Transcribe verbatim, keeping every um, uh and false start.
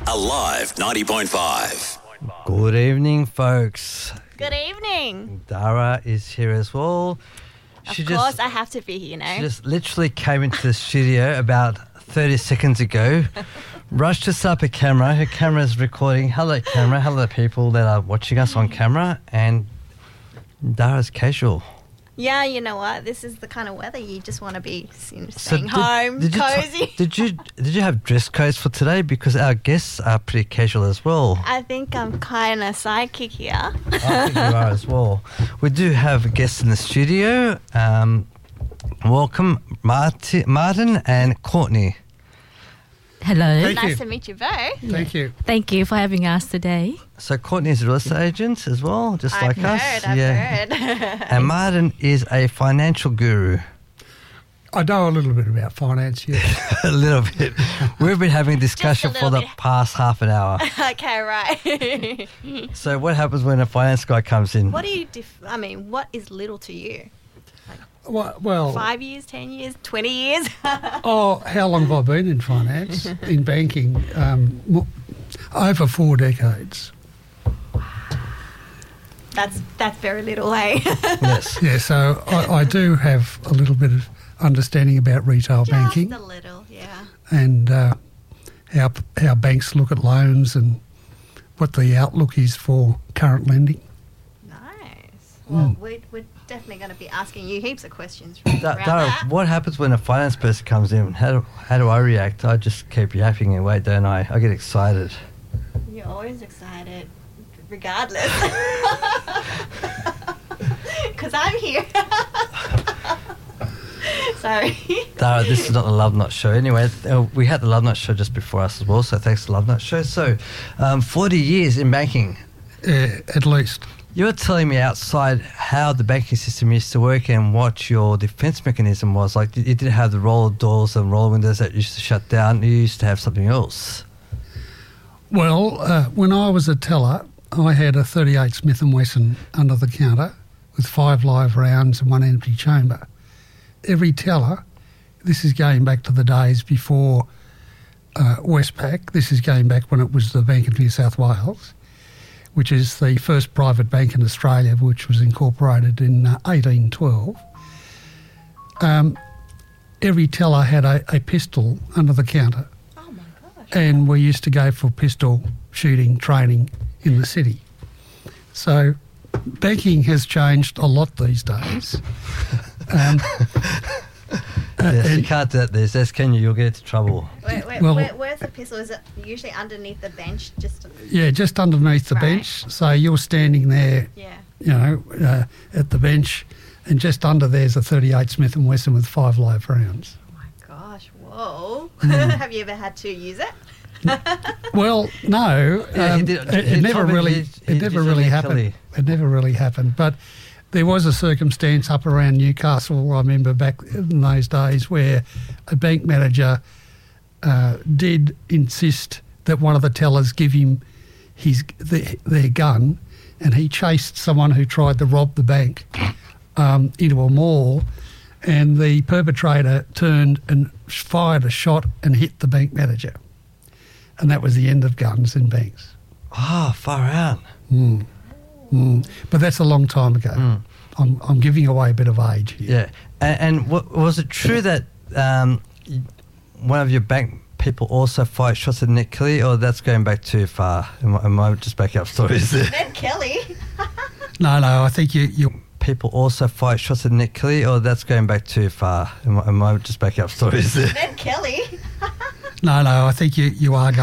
Alive ninety point five. Good evening, folks. Good evening. Dara is here as well. Of She course, just, I have to be here, you know. she just literally came into the studio about thirty seconds ago, rushed to set up a camera. Her camera's recording. Hello, camera. Hello, people that are watching us on camera. And Dara's casual. Yeah, you know what? This is the kind of weather you just want to be you know, So staying home, did you cozy. t- did you did you have dress codes for today? Because our guests are pretty casual as well. I think I'm kind of sidekick here. I think you are as well. We do have guests in the studio. Um, welcome, Marti- Martin and Courtney. Hello. Thank Nice you. to meet you both. Thank you. Thank you for having us today. So Courtney is a real estate agent as well, just I've like heard, us. I've yeah. heard. And Martin is a financial guru. I know a little bit about finance, yes. A little bit. We've been having a discussion for little the bit. past half an hour. Okay, right. So what happens when a finance guy comes in? What do you, def- I mean, what is little to you? well, well Five years, ten years, twenty years? oh, how long have I been in finance, in banking? Um, mo- over four decades. That's that's very little, eh? Yes. Yeah, so I, I do have a little bit of understanding about retail banking Just a little, yeah. and uh, how, how banks look at loans and what the outlook is for current lending. Nice. Well, we're, we're definitely going to be asking you heaps of questions around Da- that. Dara, what happens when a finance person comes in? How do, how do I react? I just keep yapping away, don't I? I get excited. You're always excited, regardless. Because I'm here. Sorry. Dara, this is not the Love Nut Show. Anyway, uh, we had the Love Nut Show just before us as well, so thanks to the Love Nut Show. So, um, forty years in banking. Uh, at least. You were telling me outside how the banking system used to work and what your defence mechanism was. Like, you didn't have the roller doors and roller windows that used to shut down. You used to have something else. Well, uh, when I was a teller, I had a thirty-eight Smith and Wesson under the counter with five live rounds and one empty chamber. Every teller, this is going back to the days before uh, Westpac, this is going back when it was the Bank of New South Wales, which is the first private bank in Australia, which was incorporated in uh, eighteen twelve. Um, every teller had a, a pistol under the counter. Oh my gosh. And we used to go for pistol shooting training in the city. So banking has changed a lot these days. Um, Yes, you and- can't do that these days, can you? You'll get into trouble. Wait, wait, Well- where, where's the pistol? Is it usually underneath the bench? Just yeah, just underneath the Right. bench. So you're standing there, yeah. you know, uh, at the bench, and just under there's a thirty-eight Smith and Wesson with five live rounds. Oh my gosh! Whoa. Mm. Have you ever had to use it? Well, no, Yeah, he um, did- it, he it never told me really, he- it he never did really it happened. Kelly. It never really happened, but there was a circumstance up around Newcastle. I remember back in those days where a bank manager uh, did insist that one of the tellers give him his the, their gun, and he chased someone who tried to rob the bank um, into a mall, and the perpetrator turned and fired a shot and hit the bank manager. And that was the end of guns in banks. Ah, far out. Mm. Mm. But that's a long time ago. Mm. I'm, I'm giving away a bit of age here. Yeah. And, and what, was it true that um, y- one of your bank people also fired shots at Ned Kelly, or that's going back too far? Am I, am I just making up stories there? Ned Kelly. No, no, I think you... you People also fired shots at Ned Kelly, or that's going back too far? Am I, am I just making up stories there? Ned Kelly. no, no, I think you, you are going